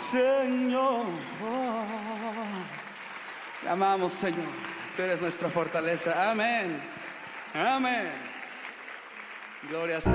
Señor. Te amamos, Señor. Tú eres nuestra fortaleza. Amén. Amén. Gloria a Señor.